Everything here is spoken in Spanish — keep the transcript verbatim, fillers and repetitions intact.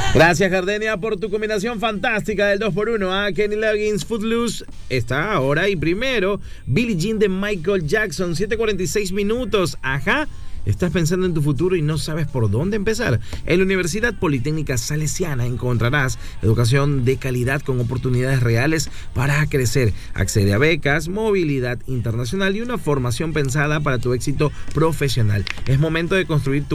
Gracias, Gardenia, por tu combinación fantástica del dos por uno. ¿ah? Kenny Loggins, Footloose está ahora. Y primero, Billie Jean de Michael Jackson, siete cuarenta y seis minutos. Ajá. ¿Estás pensando en tu futuro y no sabes por dónde empezar? En la Universidad Politécnica Salesiana encontrarás educación de calidad con oportunidades reales para crecer. Accede a becas, movilidad internacional y una formación pensada para tu éxito profesional. Es momento de construir tu